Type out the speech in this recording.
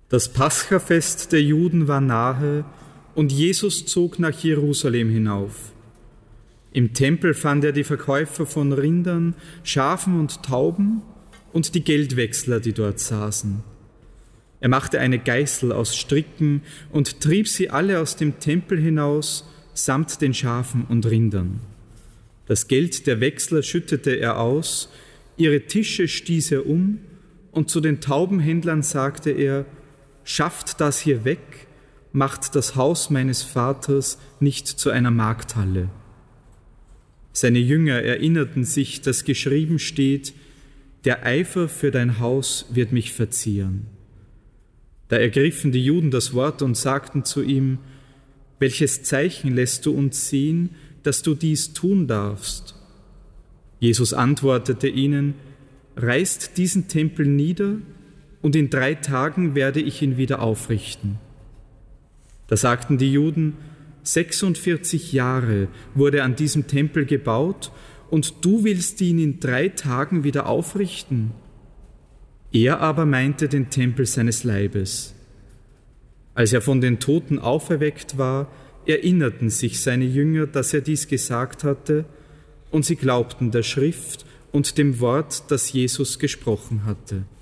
Das Paschafest der Juden war nahe und Jesus zog nach Jerusalem hinauf. Im Tempel fand er die Verkäufer von Rindern, Schafen und Tauben und die Geldwechsler, die dort saßen. Er machte eine Geißel aus Stricken und trieb sie alle aus dem Tempel hinaus, samt den Schafen und Rindern. Das Geld der Wechsler schüttete er aus, ihre Tische stieß er um, und zu den Taubenhändlern sagte er: Schafft das hier weg, macht das Haus meines Vaters nicht zu einer Markthalle. Seine Jünger erinnerten sich, dass geschrieben steht: Der Eifer für dein Haus wird mich verzehren. Da ergriffen die Juden das Wort und sagten zu ihm: Welches Zeichen lässt du uns sehen, dass du dies tun darfst? Jesus antwortete ihnen: Reißt diesen Tempel nieder, und in 3 Tagen werde ich ihn wieder aufrichten. Da sagten die Juden: 46 Jahre wurde an diesem Tempel gebaut, und du willst ihn in 3 Tagen wieder aufrichten? Er aber meinte den Tempel seines Leibes. Als er von den Toten auferweckt war, erinnerten sich seine Jünger, dass er dies gesagt hatte, und sie glaubten der Schrift und dem Wort, das Jesus gesprochen hatte.